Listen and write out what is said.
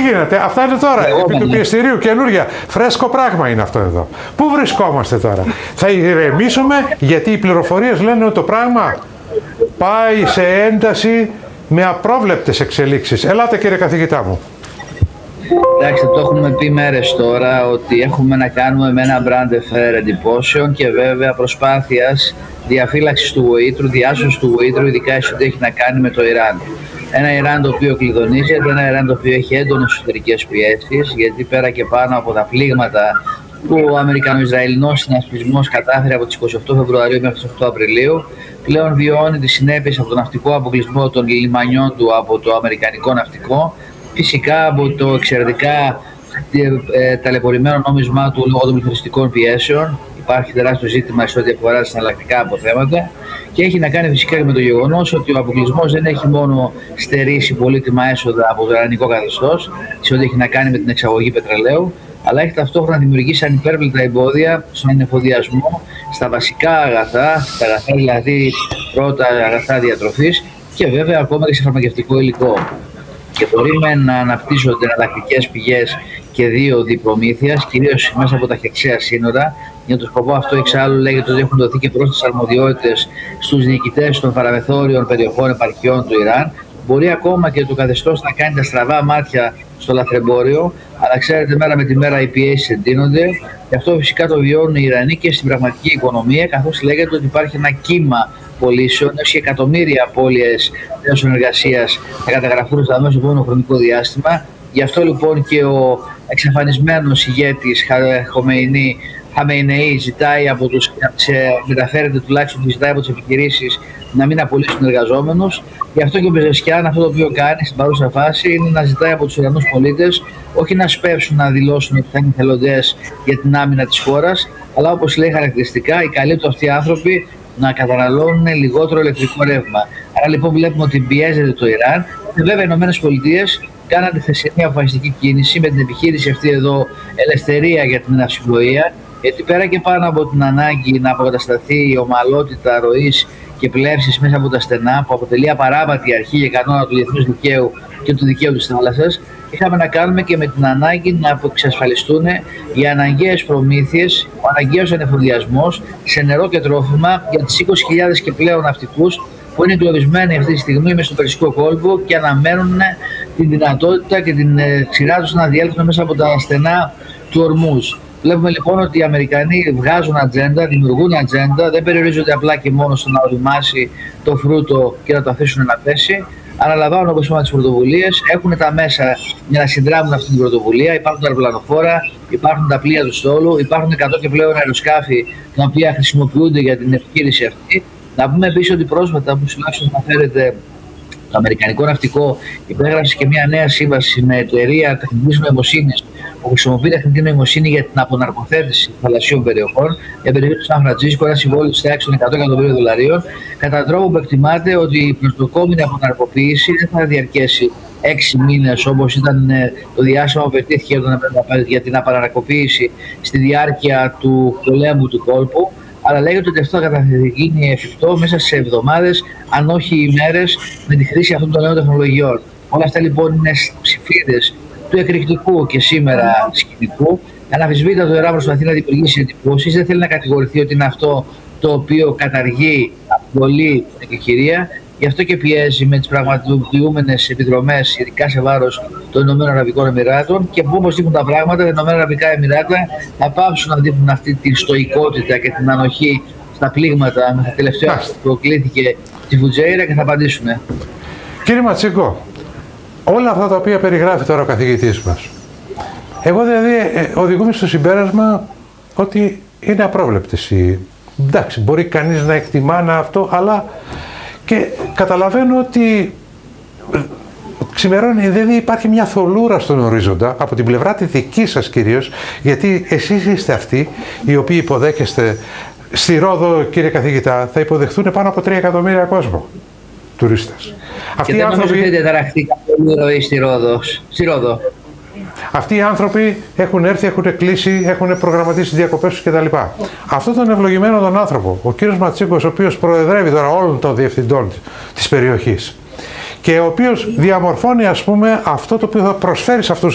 γίνεται, αυτά είναι τώρα. Επί του πιεστηρίου, καινούργια. Φρέσκο πράγμα είναι αυτό εδώ. Πού βρισκόμαστε τώρα? Θα ηρεμήσουμε γιατί οι πληροφορίες λένε ότι το πράγμα πάει σε ένταση με απρόβλεπτες εξελίξεις. Ελάτε κύριε καθηγητά μου. Εντάξει, το έχουμε πει μέρες τώρα ότι έχουμε να κάνουμε με ένα brand affair εντυπώσεων και βέβαια προσπάθειας διαφύλαξης του γοήτρου, διάσωσης του γοήτρου, ειδικά σε ό,τι έχει να κάνει με το Ιράν. Ένα Ιράν το οποίο κλειδονίζεται, ένα Ιράν το οποίο έχει έντονες εσωτερικές πιέσεις, γιατί πέρα και πάνω από τα πλήγματα που ο Αμερικανο-Ισραηλινός συνασπισμός κατάφερε από τις 28 Φεβρουαρίου μέχρι τις 8 Απριλίου, πλέον βιώνει τις συνέπειες από τον ναυτικό αποκλεισμό των λιμανιών του από το αμερικανικό ναυτικό, φυσικά από το εξαιρετικά ταλαιπωρημένο νόμισμά του λόγω των πληθωριστικών πιέσεων. Υπάρχει τεράστιο ζήτημα σε ό,τι αφορά τα εναλλακτικά αποθέματα και έχει να κάνει φυσικά και με το γεγονός ότι ο αποκλεισμός δεν έχει μόνο στερήσει πολύτιμα έσοδα από το ιρανικό καθεστώς σε ό,τι έχει να κάνει με την εξαγωγή πετρελαίου, αλλά έχει ταυτόχρονα δημιουργήσει ανυπέρβλητα εμπόδια στον εφοδιασμό στα βασικά αγαθά, στα αγαθά δηλαδή πρώτα αγαθά διατροφής και βέβαια ακόμα και σε φαρμακευτικό υλικό. Και μπορεί να αναπτύσσονται εναλλακτικές πηγές και δίωδοι προμήθειας, κυρίως μέσα από τα χερσαία σύνορα. Για τον σκοπό αυτό, εξάλλου, λέγεται ότι έχουν δοθεί και πρόσθετες αρμοδιότητες στους διοικητές των παραμεθόριων περιοχών επαρχιών του Ιράν. Μπορεί ακόμα και το καθεστώς να κάνει τα στραβά μάτια στο λαθρεμπόριο, αλλά ξέρετε, μέρα με τη μέρα οι πιέσεις εντείνονται. Και αυτό φυσικά το βιώνουν οι Ιρανοί και στην πραγματική οικονομία, καθώς λέγεται ότι υπάρχει ένα κύμα πωλήσεων, έως και εκατομμύρια απώλειες θέσεων εργασίας θα καταγραφούν στο αμέσως επόμενο χρονικό διάστημα. Γι' αυτό λοιπόν και ο εξαφανισμένος ηγέτης Χαμεϊνεή ζητάει από τους, μεταφέρεται τουλάχιστον, ζητάει από τις επιχειρήσεις να μην απολύσουν εργαζόμενους. Γι' αυτό και ο Πεζεσκιάν αυτό το οποίο κάνει στην παρούσα φάση είναι να ζητάει από τους Ιρανούς πολίτες όχι να σπεύσουν να δηλώσουν ότι θα είναι εθελοντές για την άμυνα της χώρας, αλλά όπως λέει χαρακτηριστικά, οι καλοί του αυτοί άνθρωποι να καταναλώνουν λιγότερο ηλεκτρικό ρεύμα. Άρα λοιπόν βλέπουμε ότι πιέζεται το Ιράν. Και βέβαια οι ΗΠΑ κάναν τη χθεσινή αποφασιστική κίνηση με την επιχείρηση αυτή εδώ Ελευθερία για την ναυσιπλοεία, γιατί πέρα και πάνω από την ανάγκη να αποκατασταθεί η ομαλότητα ροής και πλεύσης μέσα από τα στενά, που αποτελεί απαράβατη αρχή και κανόνα του διεθνούς δικαίου και του δικαίου της θάλασσας, είχαμε να κάνουμε και με την ανάγκη να εξασφαλιστούν οι αναγκαίες προμήθειες, ο αναγκαίος ανεφοδιασμός σε νερό και τρόφιμα για τις 20.000 και πλέον ναυτικούς που είναι εγκλωβισμένοι αυτή τη στιγμή μέσα στο Περσικό κόλπο και αναμένουν την δυνατότητα και την σειρά τους να διέλθουν μέσα από τα στενά του Ορμούζ. Βλέπουμε λοιπόν ότι οι Αμερικανοί βγάζουν ατζέντα, δημιουργούν ατζέντα, δεν περιορίζονται απλά και μόνο στο να οριμάσει το φρούτο και να το αφήσουν να πέσει. Αναλαμβάνουν όπως είπαμε τις πρωτοβουλίες, έχουν τα μέσα για να συνδράμουν αυτή την πρωτοβουλία. Υπάρχουν τα αεροπλανοφόρα, υπάρχουν τα πλοία του στόλου, υπάρχουν 100 και πλέον αεροσκάφη τα οποία χρησιμοποιούνται για την επιχείρηση αυτή. Να πούμε επίσης ότι πρόσφατα, όπως τουλάχιστον αναφέρεται, το Αμερικανικό Ναυτικό υπέγραψε και μια νέα σύμβαση με εταιρεία τεχνητής νοημοσύνης που χρησιμοποιεί τεχνητή νοημοσύνη για την αποναρκοθέτηση θαλασσίων περιοχών, για περιοχή του Σαν Φραντζίσκο, ένα συμβόλαιο της τάξης των $100 εκατομμύριων, κατά τρόπο που εκτιμάται ότι η προσδοκόμενη αποναρκοποίηση δεν θα διαρκέσει 6 μήνες όπως ήταν το διάστημα που πετύχει για την απαναρκοποίηση στη διάρκεια του πολέμου του κόλπου. Αλλά λέγεται ότι αυτό θα γίνει εφικτό μέσα σε εβδομάδες, αν όχι ημέρες, με τη χρήση αυτών των νέων τεχνολογιών. Όλα αυτά λοιπόν είναι ψηφίδες του εκρηκτικού και σήμερα σκηνικού. Αναμφισβήτητα το Ιράν προσπαθεί να δημιουργήσει εντυπώσεις, δεν θέλει να κατηγορηθεί ότι είναι αυτό το οποίο καταργεί, απολύει την εκεχηρία. Γι' αυτό και πιέζει με τις πραγματοποιούμενες επιδρομές, ειδικά σε βάρος των Ηνωμένων Αραβικών Εμιράτων. Και όπως δείχνουν τα πράγματα, τα Ηνωμένα Αραβικά Εμιράτα θα πάψουν να δείχνουν αυτή τη στοικότητα και την ανοχή στα πλήγματα με τα τελευταία που προκλήθηκε στη Φουτζέιρα και θα απαντήσουν. Κύριε Ματσίκο, όλα αυτά τα οποία περιγράφει τώρα ο καθηγητής μας, εγώ δηλαδή οδηγούμαι στο συμπέρασμα ότι είναι απρόβλεπτες οι... Εντάξει, μπορεί κανείς να εκτιμά αυτό, αλλά και καταλαβαίνω ότι ξημερώνει, δηλαδή υπάρχει μια θολούρα στον ορίζοντα, από την πλευρά τη δική σας κυρίως, γιατί εσείς είστε αυτοί οι οποίοι υποδέχεστε στη Ρόδο, κύριε καθηγητά, θα υποδεχθούν πάνω από 3 εκατομμύρια κόσμο, τουρίστες. Αυτοί οι άνθρωποι... δεν διαταραχθεί καθόλου ροή στη Ρόδο. Αυτοί οι άνθρωποι έχουν έρθει, έχουν κλείσει, έχουν προγραμματίσει τις διακοπές τους κτλ. Αυτόν τον ευλογημένο τον άνθρωπο, ο κύριος Ματσίκος, ο οποίος προεδρεύει τώρα όλων των διευθυντών της περιοχής και ο οποίος διαμορφώνει, ας πούμε, αυτό το οποίο θα προσφέρει σε αυτούς